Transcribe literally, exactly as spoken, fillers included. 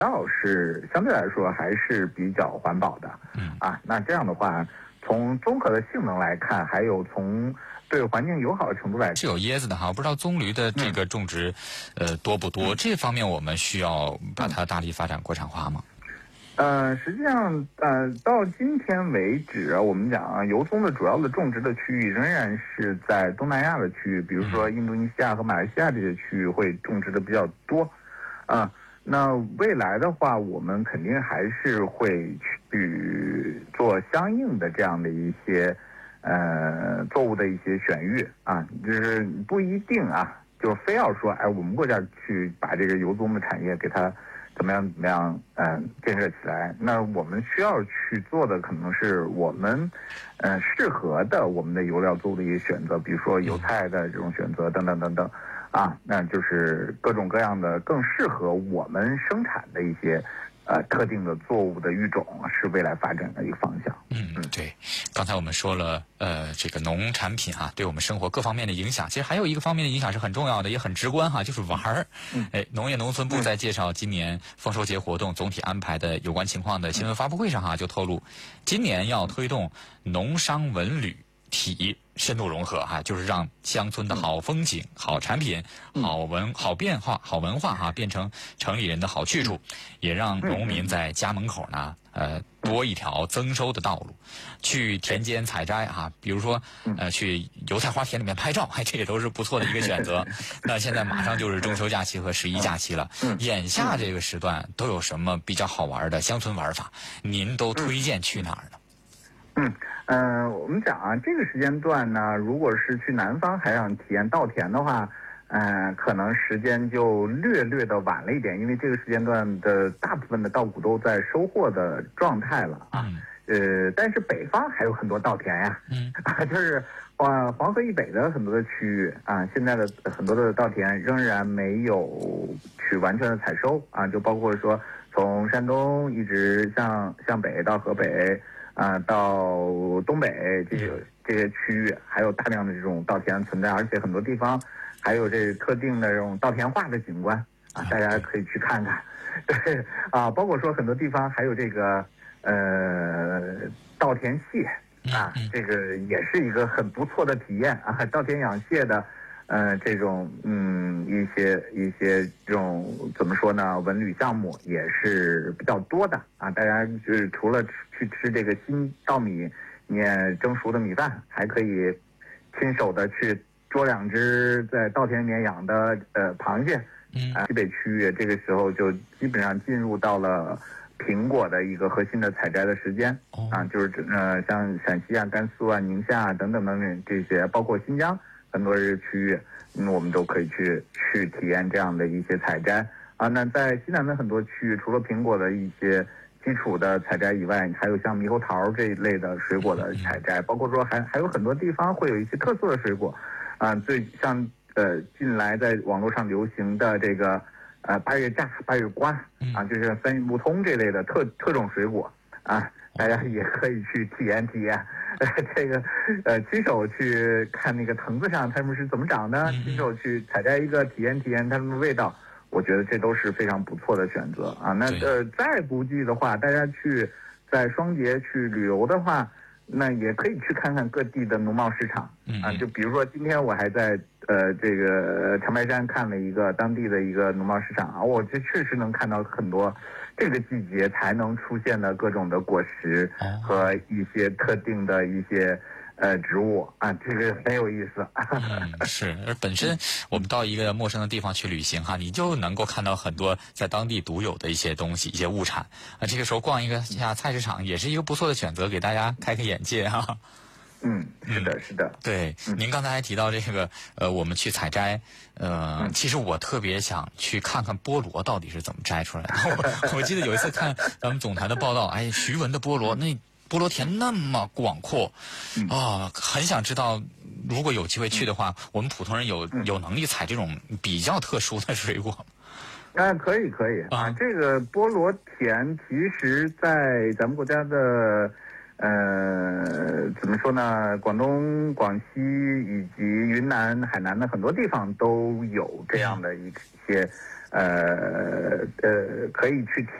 料是相对来说还是比较环保的。 嗯啊，那这样的话，从综合的性能来看，还有从对环境友好的程度来看， 是有椰子的哈，不知道棕榈的这个种植，嗯、呃多不多？这方面我们需要把它大力发展国产化吗？ 呃，实际上，呃，到今天为止，我们讲啊，油棕的主要的种植的区域仍然是在东南亚的区域，比如说印度尼西亚和马来西亚这些区域会种植的比较多，啊、呃，那未来的话，我们肯定还是会去做相应的这样的一些，呃，作物的一些选育啊，就是不一定啊，就非要说，哎，我们国家去把这个油棕的产业给它。怎么样？怎么样？嗯、呃，建设起来。那我们需要去做的，可能是我们，呃，适合的我们的油料作物的一些选择，比如说油菜的这种选择，等等等等，啊，那就是各种各样的更适合我们生产的一些，呃，特定的作物的育种，是未来发展的一个方向。 嗯嗯，对。刚才我们说了，呃，这个农产品啊，对我们生活各方面的影响，其实还有一个方面的影响是很重要的，也很直观哈，就是玩儿。 嗯， 哎，农业农村部在介绍今年丰收节活动总体安排的有关情况的新闻发布会上哈，就透露，今年要推动农商文旅体深度融合哈，就是让乡村的好风景、好产品、好文、好变化、好文化哈，变成城里人的好去处，也让农民在家门口呢，呃，多一条增收的道路。去田间采摘哈，比如说呃，去油菜花田里面拍照，哎，这也都是不错的一个选择。那现在马上就是中秋假期和十一假期了，眼下这个时段都有什么比较好玩的乡村玩法？您都推荐去哪儿呢？ 嗯嗯、呃，我们讲啊，这个时间段呢，如果是去南方还想体验稻田的话，嗯、呃，可能时间就略略的晚了一点，因为这个时间段的大部分的稻谷都在收获的状态了啊。 嗯、 呃，但是北方还有很多稻田呀， 嗯， 啊，就是黄黄河以北的很多的区域啊，现在的很多的稻田仍然没有去完全的采收啊，就包括说从山东一直向向北到河北。啊、呃，到东北这个这些区域，还有大量的这种稻田存在，而且很多地方还有这特定的这种稻田化的景观啊，大家可以去看看。对啊，包括说很多地方还有这个呃稻田蟹啊，这个也是一个很不错的体验啊，稻田养蟹的。呃，这种嗯一些一些这种怎么说呢，文旅项目也是比较多的啊。大家就是除了去吃这个新稻米面蒸熟的米饭，还可以亲手的去捉两只在稻田里面养的呃螃蟹。嗯，啊，西北区域这个时候就基本上进入到了苹果的一个核心的采摘的时间啊，就是呃像陕西啊、甘肃啊、宁夏啊等等等等这些，包括新疆。很多这个区域，嗯，我们都可以去去体验这样的一些采摘啊。那在西南的很多区域，除了苹果的一些基础的采摘以外，还有像猕猴桃这一类的水果的采摘，包括说还还有很多地方会有一些特色的水果，啊，最像呃近来在网络上流行的这个呃八月榨、八月瓜啊，就是三月梧桐这类的特特种水果啊。大家也可以去体验体验，呃，这个，呃，亲手去看那个藤子上它们是怎么长的，亲手去采摘一个体验体验它们的味道，我觉得这都是非常不错的选择啊。那呃，再不济的话，大家去在双节去旅游的话，那也可以去看看各地的农贸市场啊。就比如说今天我还在呃这个长白山看了一个当地的一个农贸市场啊，我这确实能看到很多。这个季节才能出现的各种的果实和一些特定的一些呃植物啊，这个很有意思。 嗯，是，而本身我们到一个陌生的地方去旅行哈，你就能够看到很多在当地独有的一些东西、一些物产啊。这个时候逛一个下菜市场也是一个不错的选择，给大家开开眼界哈。 嗯，是的，是的。 对，您刚才还提到这个，呃，我们去采摘，呃，其实我特别想去看看菠萝到底是怎么摘出来的。我我记得有一次看咱们总台的报道，哎，徐闻的菠萝，那菠萝田那么广阔，啊，很想知道，如果有机会去的话，我们普通人有有能力采这种比较特殊的水果。 啊，可以可以啊，这个菠萝田其实在咱们国家的。呃，怎么说呢？广东、广西以及云南、海南的很多地方都有这样的一些呃呃可以去。